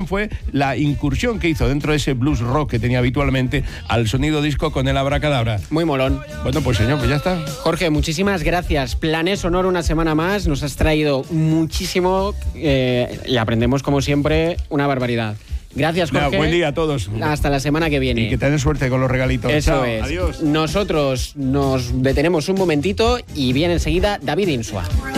fue la incursión que hizo dentro de ese blues rock que tenía habitualmente al sonido disco con el Abracadabra. Muy molón. Bueno, pues señor, pues ya está. Jorge, muchísimas gracias. Planes Sonoro una semana más. Nos has traído muchísimo y aprendemos, como siempre, una barbaridad. Gracias, Jorge. Buen día a todos. Hasta la semana que viene. Y que tengan suerte con los regalitos. Eso Chao, es. Adiós. Nosotros nos detenemos un momentito y viene enseguida David Insua.